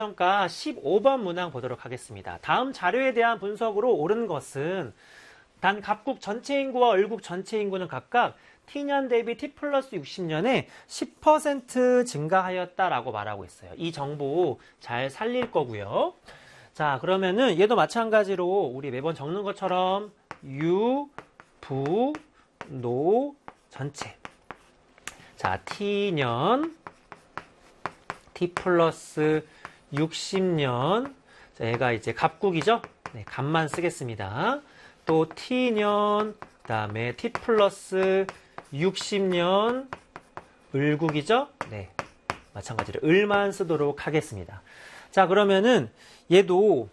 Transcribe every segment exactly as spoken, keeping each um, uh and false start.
평가 십오 번 문항 보도록 하겠습니다. 다음 자료에 대한 분석으로 옳은 것은 단 갑국 전체 인구와 을국 전체 인구는 각각 T년 대비 T 플러스 육십 년에 십 퍼센트 증가하였다라고 말하고 있어요. 이 정보 잘 살릴 거고요. 자, 그러면은 얘도 마찬가지로 우리 매번 적는 것처럼 유, 부, 노, 전체. 자, T년 T 플러스 육십 년. 자, 얘가 이제 갑국이죠? 네, 갑만 쓰겠습니다. 또 T년, 그 다음에 T 플러스 육십 년, 을국이죠? 네. 마찬가지로 을만 쓰도록 하겠습니다. 자, 그러면은 얘도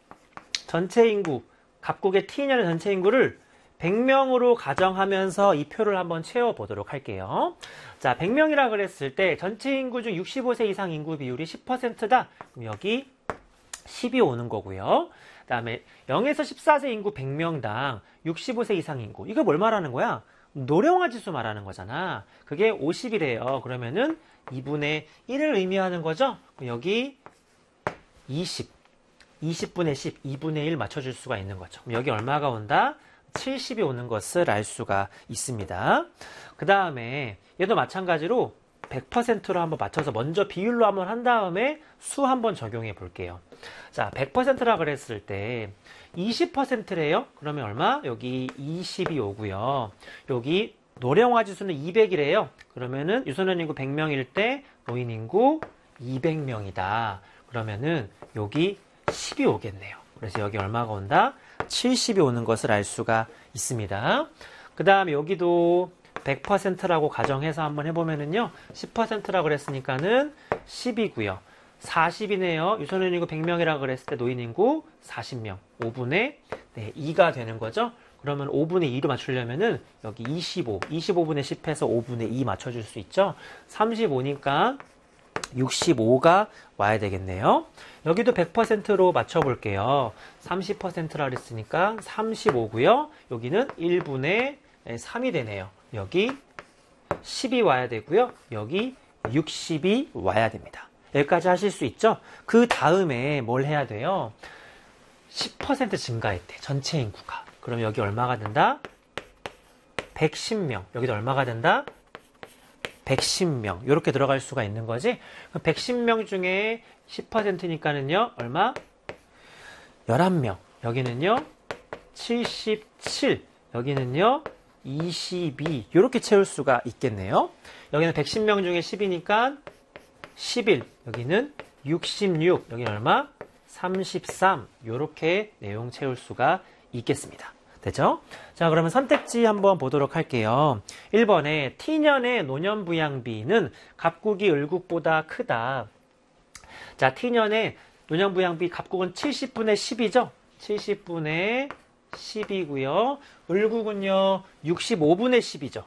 전체 인구, 갑국의 T년의 전체 인구를 백 명으로 가정하면서 이 표를 한번 채워보도록 할게요. 자, 백 명이라 그랬을 때 전체 인구 중 육십오 세 이상 인구 비율이 십 퍼센트다. 그럼 여기 십이 오는 거고요. 그 다음에 영에서 십사 세 인구 백 명당 육십오 세 이상 인구. 이거 뭘 말하는 거야? 노령화 지수 말하는 거잖아. 그게 오십이래요. 그러면은 이분의 일을 의미하는 거죠? 그럼 여기 이십. 이십분의 십, 이분의 일 맞춰줄 수가 있는 거죠. 그럼 여기 얼마가 온다? 칠십이 오는 것을 알 수가 있습니다. 그 다음에 얘도 마찬가지로 백 퍼센트로 한번 맞춰서 먼저 비율로 한번 한 다음에 수 한번 적용해 볼게요. 자, 백 퍼센트라 그랬을 때 이십 퍼센트래요. 그러면 얼마? 여기 이십이 오고요. 여기 노령화 지수는 이백이래요. 그러면은 유소년 인구 백 명일 때 노인 인구 이백 명이다. 그러면은 여기 십이 오겠네요. 그래서 여기 얼마가 온다? 칠십이 오는 것을 알 수가 있습니다. 그 다음에 여기도 백 퍼센트라고 가정해서 한번 해보면은요, 십 퍼센트라고 그랬으니까는 십이고요. 사십이네요. 유소년 인구 백 명이라고 그랬을 때 노인 인구 사십 명. 오분의 네, 이가 되는 거죠. 그러면 오분의 이로 맞추려면은 여기 이십오, 이십오분의 십 해서 오분의 이 맞춰줄 수 있죠. 삼십오니까 육십오가 와야 되겠네요. 여기도 백 퍼센트로 맞춰볼게요. 삼십 퍼센트라 그랬으니까 삼십오고요. 여기는 일분의 삼이 되네요. 여기 십이 와야 되고요. 여기 육십이 와야 됩니다. 여기까지 하실 수 있죠? 그 다음에 뭘 해야 돼요? 십 퍼센트 증가했대. 전체 인구가. 그럼 여기 얼마가 된다? 백십 명. 여기도 얼마가 된다? 백십 명. 이렇게 들어갈 수가 있는 거지. 그럼 백십 명 중에 십 퍼센트니까는요. 얼마? 열한 명. 여기는요. 칠십칠. 여기는요. 이십이. 이렇게 채울 수가 있겠네요. 여기는 백십 명 중에 십이니까 십일. 여기는 육십육. 여기는 얼마? 삼십삼. 이렇게 내용 채울 수가 있겠습니다. 되죠? 자, 그러면 선택지 한번 보도록 할게요. 일 번에 T년의 노년부양비는 갑국이 을국보다 크다. 자, T년의 노년부양비 갑국은 칠십분의 십이죠? 칠십분의 십이고요. 을국은요, 육십오분의 십이죠.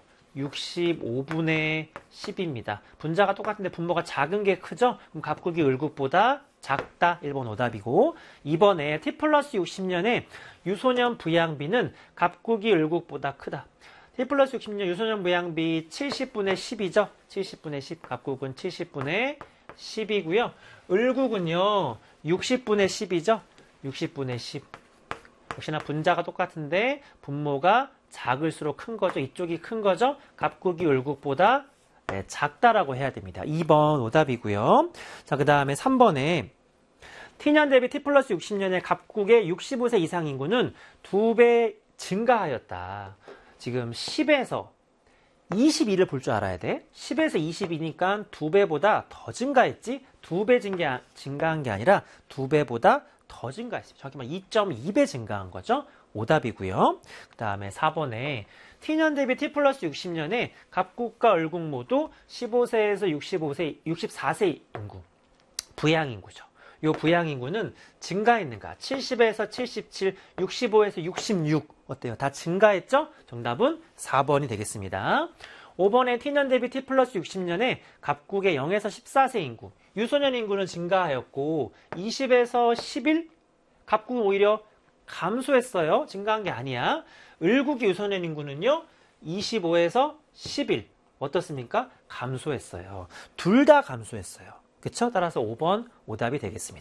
육십오분의 십입니다. 분자가 똑같은데 분모가 작은 게 크죠? 그럼 갑국이 을국보다 작다. 일 번 오답이고, 이 번에 T 플러스 육십 년에 유소년 부양비는 갑국이 을국보다 크다. T 플러스 육십 년 유소년 부양비 칠십분의 십이죠. 칠십분의 십, 갑국은 칠십분의 십이고요. 을국은요, 육십분의 십이죠. 육십분의 십. 역시나 분자가 똑같은데 분모가 작을수록 큰 거죠. 이쪽이 큰 거죠. 갑국이 을국보다 네, 작다라고 해야 됩니다. 이 번 오답이고요. 자, 그 다음에 삼 번에 T년 대비 T 플러스 육십 년에 갑국의 육십오 세 이상 인구는 두 배 증가하였다. 지금 십에서 이십이를 볼 줄 알아야 돼. 십에서 이십이니까 두 배보다 더 증가했지. 두 배 증가, 증가한 게 아니라 두 배보다 더 증가했습니다. 저기 막 이 점 이 배 증가한 거죠. 오답이고요. 그 다음에 사 번에 T년 대비 T 플러스 육십 년에 갑국과 을국 모두 십오 세에서 육십오 세, 육십사 세 인구, 부양인구죠. 이 부양인구는 증가했는가? 칠십에서 칠십칠, 육십오에서 육십육 어때요? 다 증가했죠? 정답은 사 번이 되겠습니다. 오 번에 T년 대비 T 플러스 육십 년에 갑국의 영에서 십사 세 인구, 유소년 인구는 증가하였고 이십에서 십일, 갑국은 오히려 감소했어요. 증가한 게 아니야. 을국의 유소년 인구는요. 이십오에서 십일. 어떻습니까? 감소했어요. 둘 다 감소했어요. 그쵸? 따라서 오 번 오답이 되겠습니다.